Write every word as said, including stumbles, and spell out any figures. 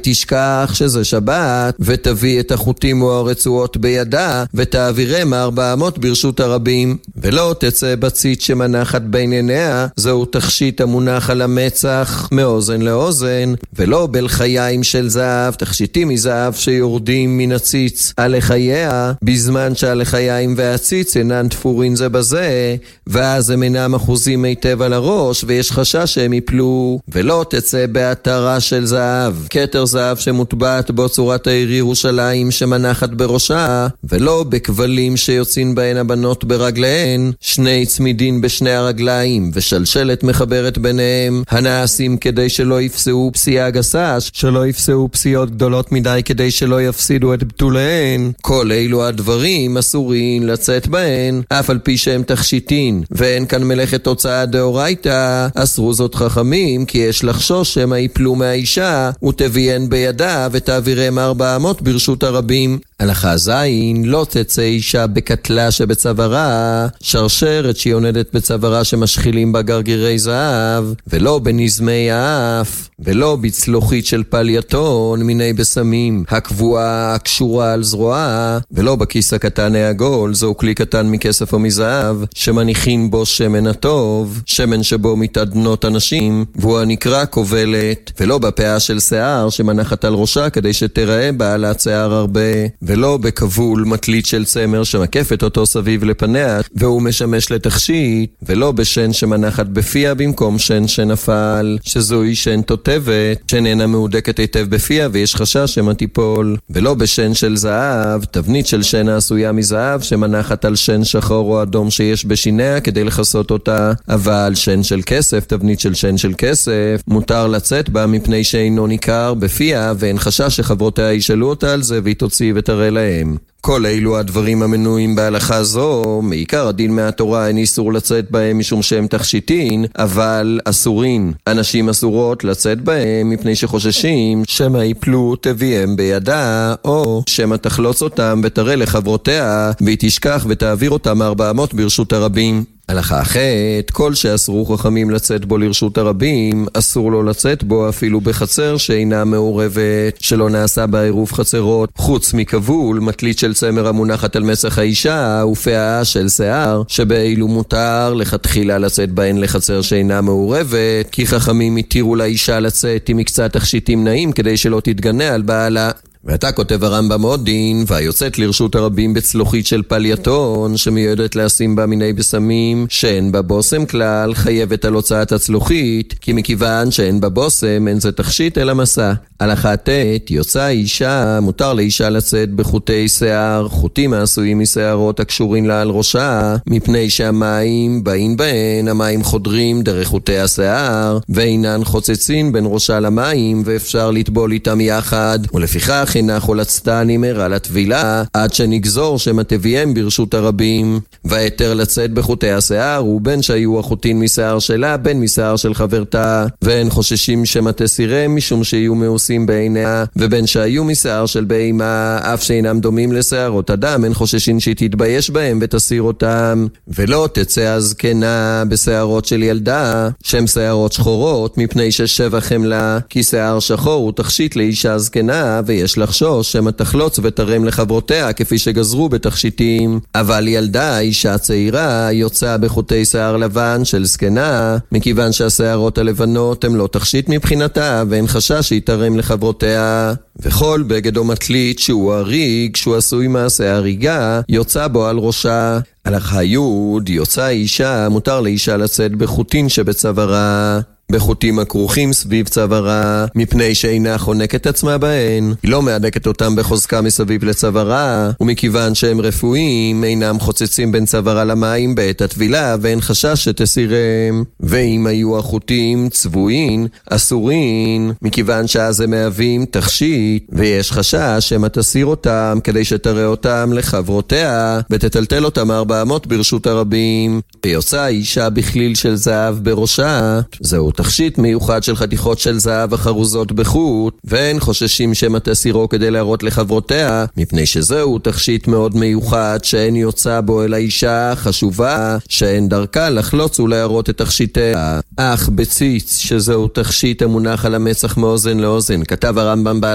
תשכח שזה שבת, ותביא את החוטים או הרצועות בידה, ותעבירם ארבע אמות ברשות הרבים. ולא תצא בצית שמנחת בין עיניה, זהו תכשיט המונח על המצח מאוזן לאוזן, ולא בלחיים של זהב, תכשיטים מזהב שיורדים מן הציץ על לחייה, בזמן שהלחיים והציץ אינן תפורין זה בזה, ואז הם אינם אחוזים היטב על הראש, ויש חשש שהם יפלו. ולא תצא בהתרה של זהב, כתר זהב שמוטבעת בו צורת העיר ירושלים שמנחת בראשה, ולא בכבלים שיוצאים בהן הבנות ברגליהן, שני צמידין בשני הרגליים, ושלשלת מחברת ביניהם, הנעשים כדי שלא יפסעו פסיעה גסה, שלא יפסעו פסיעות גדולות מדי כדי שלא יפסידו את בתוליהן. כל אלו הדברים אסורים לצאת בהן, אף על פי שהם תכשיטין, ואין כאן מלאכת תוצאה דאורייתא. אסרו זאת חכמים, כי יש לחשוש שמה יפלו מהאישה, ותביאן בידה ותעבירם ארבע אמות ברשות הרבים. הלכה זין, לא תצא אישה בקטלה שבצווארה, שרשרת שיונדת בצווארה שמשחילים בה גרגירי זהב, ולא בנזמי האף, ולא בצלוחית של פלייתון מיני בסמים, הקבועה הקשורה על זרועה, ולא בכיס הקטן העגול, זהו כלי קטן מכסף או מזהב, שמניחים בו שמן הטוב, שמן שבו מתעדנות אנשים, והוא הנקרא כובלת, ולא בפאה של שיער שמנחת על ראשה כדי שתראה בעלת שיער הרבה, ולא בכבול מטלית של צמר שמקפת אותו סביב לפניה, והוא משמש לתכשיט, ולא בשן שמנחת בפיה במקום שן שנפל, שזוהי שן תותבת, שאיננה מהודקת היטב בפיה ויש חשש שמה תיפול, ולא בשן של זהב, תבנית של שן העשויה מזהב שמנחת על שן שחור או אדום שיש בשיניה כדי לחסות אותה, אבל שן של כסף, תבנית של שן של כסף, מותר לצאת בה מפני שאינו ניכר בפיה, ואין חשש שחברותיה ישאלו אותה על זה והיא תוציא ותראה להם. כל אילו הדברים המנויים בהלכה זו, מעיקר הדין מהתורה אין איסור לצאת בהם משום שהם תכשיטין, אבל אסורין. אנשים אסורות לצאת בהם מפני שחוששים שמא יפלו תביאם בידה, או שמא תחלוץ אותם ותראה לחברותיה, והיא תשכח ותעביר אותם ארבע אמות ברשות הרבים. הלכה אחת, כל שאסרו חכמים לצאת בו לרשות הרבים, אסור לו לצאת בו אפילו בחצר שאינה מעורבת, שלא נעשה בה עירוב חצרות, חוץ מכבול, מטלית של צמר המונחת על מצח האישה, ופאה של שיער, שבאילו מותר לכתחילה לצאת בהן לחצר שאינה מעורבת, כי חכמים התירו לאישה לצאת עם מקצת תכשיטים נעים כדי שלא תתגנה על בעלה. ואתה כותב הרמב"ם עוד דין, והיוצאת לרשות הרבים בצלוחית של פלייתון, שמיועדת לשים בה מיני בסמים, שאין בה בוסם כלל, חייבת על הוצאת הצלוחית, כי מכיוון שאין בה בוסם, אין זה תכשיט אלא מסע. הלכה ת', יוצא אישה, מותר לאישה לצאת בחוטי שיער, חוטים העשויים משערות הקשורים לה על ראשה, מפני שהמים באים בהן, המים חודרים דרך חוטי השיער, ואינן חוצצין בין ראשה למים, ואפשר לטבול איתם יחד, ולפיכך הנחו לצתה נמרה לטבילה, עד שנגזור שמה תביאם ברשות הרבים. והיתר לצאת בחוטי השיער הוא בין שהיו החוטין משיער שלה, בין משיער של חברתה, ואין חוששים שמה תסירם משום שיהיו מאוסים בעיניה, ובין שהיו משיער של בהמה, אף שאינם דומים לשערות אדם, אין חוששים שהיא תתבייש בהם ותסיר אותם. ולא תצא הזקנה בשערות של ילדה, שם שערות שחורות, מפני ששבח חמלה, כי שיער שחור הוא תכשיט לאישה זקנה, ויש לחשוש שמה תחלוץ ותרם לחברותיה כפי שגזרו בתכשיטים. אבל ילדה, אישה צעירה, יוצאה בחוטי שיער לבן של זקנה, מכיוון שהשיערות הלבנות הם לא תכשיט מבחינתה, ואין חשש שיתרם לחברותיה. וכל בגד או מטלית שהוא הריג, שהוא עשוי מעשה הריגה, יוצא בו על ראשה. הלכה י', יוצא אישה, מותר לאישה לצאת בחוטין שבצווארה, בחוטים הכרוכים סביב צווארה, מפני שאינה חונקת עצמה בהן, היא לא מהדקת אותם בחוזקה מסביב לצווארה, ומכיוון שהם רפואיים, אינם חוצצים בין צווארה למים בעת הטבילה, ואין חשש שתסירם. ואם היו החוטים צבועים, אסורין, מכיוון שאז הם מהווים תכשיט, ויש חשש שמה תסיר אותם, כדי שתראה אותם לחברותיה, ותטלטל אותם ארבע אמות ברשות הרבים. ויוצא אישה בכליל של זהב בראשה, זהו תכשיט מיוחד של חתיכות של זהב החרוזות בחוט, ואין חוששים שמה תסירו כדי להראות לחברותיה, מפני שזהו תכשיט מאוד מיוחד שאין יוצא בו אל האישה חשובה, שאין דרכה לחלוץ ולהראות את תכשיטיה. אך בציץ, שזהו תכשיט המונח על המצח מאוזן לאוזן, כתב הרמב"ם